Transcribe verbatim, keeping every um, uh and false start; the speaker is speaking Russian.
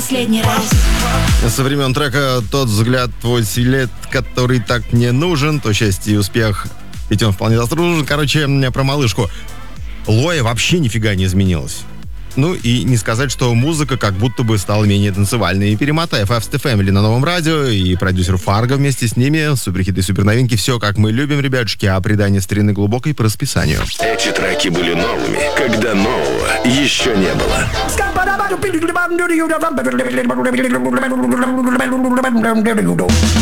последний раз. Со времен трека «Тот взгляд, твой силет, который так мне нужен», то счастье и успех, ведь он вполне заслужен. Короче, про малышку. Лоя вообще нифига не изменилась. Ну и не сказать, что музыка как будто бы стала менее танцевальной. Перемотай Fast эф эм на новом радио и продюсер Фарго вместе с ними. Суперхиты, суперновинки, все как мы любим, ребятушки, а предание старины глубокой по расписанию. Эти треки были новыми, когда нового еще не было.